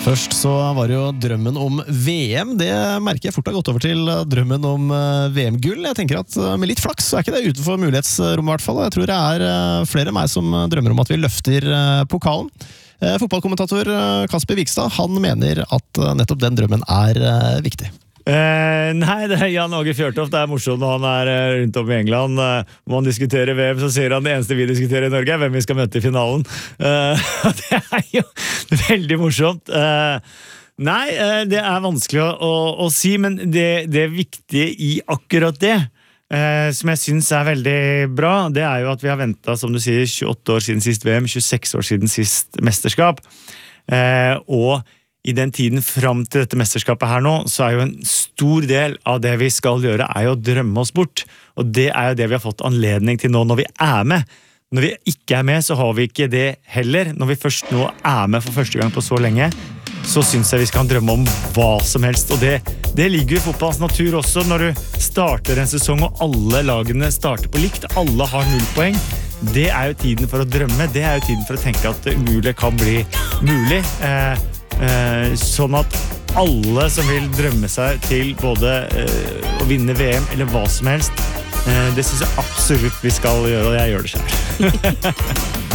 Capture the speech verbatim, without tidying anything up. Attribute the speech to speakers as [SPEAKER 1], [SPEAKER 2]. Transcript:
[SPEAKER 1] Først så var det jo drømmen om V M. Det merker jeg fort har gått over til drømmen om V M-gull. Jeg tenker at med litt flaks så er ikke det utenfor mulighetsrommet i hvert fall. Jeg tror det er flere enn meg som drømmer om at vi løfter pokalen. Fotballkommentator Kasper Vikstad, han mener at nettopp den drømmen er viktig.
[SPEAKER 2] Eh, nei, det er Jan Åge Fjørtoft. Det er morsomt når han er eh, rundt om i England. Eh, når man diskuterer V M, så sier han det eneste vi diskuterer i Norge er hvem vi skal møte i finalen. Eh, det er jo veldig morsomt. Eh, nei, eh, det er vanskelig å, å, å si, men det, det viktige i akkurat det, eh, som jeg synes er veldig bra, det er jo at vi har ventet, som du sier, tjueåtte år siden sist V M, tjueseks år siden sist mesterskap. Eh, og I den tiden fram til dette mesterskapet her nå, så er jo en stor del av det vi skal gjøre er jo å drømme oss bort. Og det er jo det vi har fått anledning til nå når vi er med. Når vi ikke er med, så har vi ikke det heller. Når vi først nå er med for første gang på så lenge, så synes jeg vi skal drømme om hva som helst. Og det, det ligger i fotballens natur også når du starter en sesong og alle lagene starter på likt. Alle har null poeng. Det er jo tiden for å drømme. Det er jo tiden for å tenke at det umulig kan bli mulig. Eh, Eh, sånn at alle som vil drømme seg til både eh, å vinne V M eller hva som helst, eh, det synes jeg absolutt vi skal gjøre, og jeg gjør det selv.